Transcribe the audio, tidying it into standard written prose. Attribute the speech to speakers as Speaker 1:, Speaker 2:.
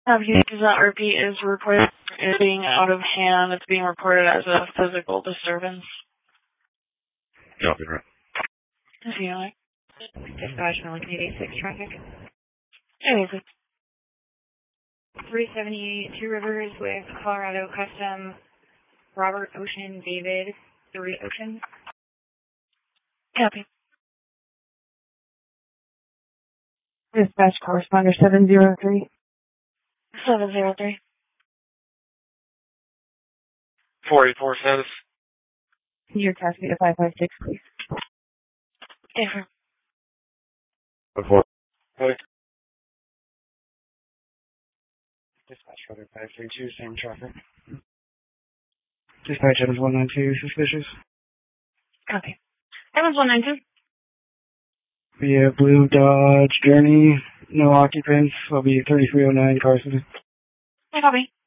Speaker 1: Does that repeat is reported as being out of hand. It's being reported as a physical disturbance.
Speaker 2: Copy, right.
Speaker 1: CLA.
Speaker 3: Dispatch, Malik 886 traffic.
Speaker 1: 886.
Speaker 3: 378 Two Rivers with Colorado Custom, Robert Ocean, David 3 Ocean.
Speaker 1: Copy.
Speaker 4: Dispatch corresponder 703.
Speaker 1: 703.
Speaker 2: 484 status.
Speaker 4: Your task me to 556, please.
Speaker 1: Different.
Speaker 2: Before. Hey.
Speaker 5: Dispatch Rotor 532, same traffic. Dispatch Evans 192, suspicious.
Speaker 1: Copy. Evans 192.
Speaker 5: We have Blue Dodge Journey, no occupants. Will be 3309 Carson.
Speaker 1: Copy.